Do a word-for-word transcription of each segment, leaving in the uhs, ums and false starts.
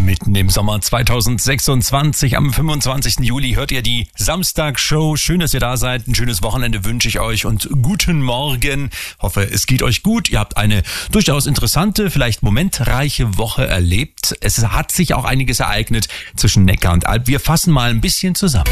Mitten im Sommer zweitausendsechsundzwanzig, am fünfundzwanzigsten Juli hört ihr die Samstagshow. Schön, dass ihr da seid. Ein schönes Wochenende wünsche ich euch und guten Morgen. Hoffe, es geht euch gut. Ihr habt eine durchaus interessante, vielleicht momentreiche Woche erlebt. Es hat sich auch einiges ereignet zwischen Neckar und Alb. Wir fassen mal ein bisschen zusammen.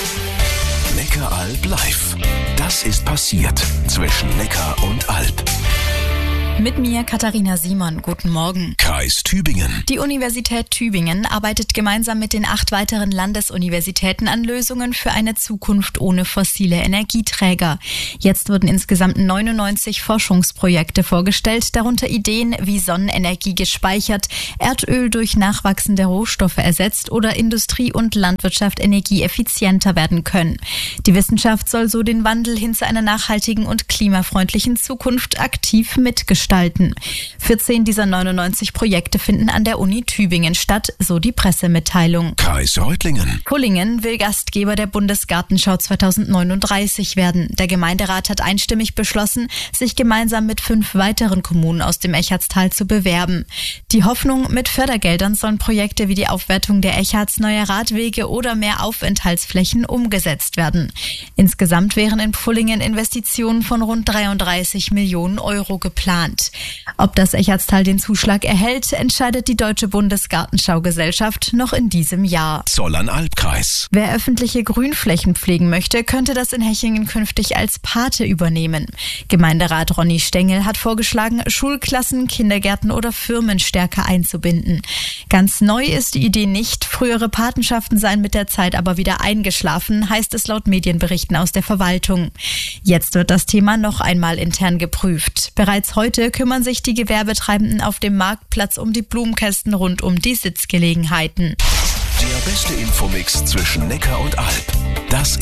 Neckaralb live. Das ist passiert zwischen Neckar und Alb. Mit mir Katharina Simon. Guten Morgen. Kreis Tübingen. Die Universität Tübingen arbeitet gemeinsam mit den acht weiteren Landesuniversitäten an Lösungen für eine Zukunft ohne fossile Energieträger. Jetzt wurden insgesamt neunundneunzig Forschungsprojekte vorgestellt, darunter Ideen, wie Sonnenenergie gespeichert, Erdöl durch nachwachsende Rohstoffe ersetzt oder Industrie und Landwirtschaft energieeffizienter werden können. Die Wissenschaft soll so den Wandel hin zu einer nachhaltigen und klimafreundlichen Zukunft aktiv mitgestalten. vierzehn dieser neunundneunzig Projekte finden an der Uni Tübingen statt, so die Pressemitteilung. Kreis Reutlingen. Pullingen will Gastgeber der Bundesgartenschau zweitausendneununddreißig werden. Der Gemeinderat hat einstimmig beschlossen, sich gemeinsam mit fünf weiteren Kommunen aus dem Echartstal zu bewerben. Die Hoffnung, mit Fördergeldern sollen Projekte wie die Aufwertung der Echarts, neue Radwege oder mehr Aufenthaltsflächen umgesetzt werden. Insgesamt wären in Pullingen Investitionen von rund dreiunddreißig Millionen Euro geplant. Ob das Echartstal den Zuschlag erhält, entscheidet die Deutsche Bundesgartenschaugesellschaft noch in diesem Jahr. Zollern-Albkreis. Wer öffentliche Grünflächen pflegen möchte, könnte das in Hechingen künftig als Pate übernehmen. Gemeinderat Ronny Stengel hat vorgeschlagen, Schulklassen, Kindergärten oder Firmen stärker einzubinden. Ganz neu ist die Idee nicht, frühere Patenschaften seien mit der Zeit aber wieder eingeschlafen, heißt es laut Medienberichten aus der Verwaltung. Jetzt wird das Thema noch einmal intern geprüft. Bereits heute kümmern sich die Gewerbetreibenden auf dem Marktplatz um die Blumenkästen rund um die Sitzgelegenheiten. Der beste Infomix zwischen Neckar und Alb. Das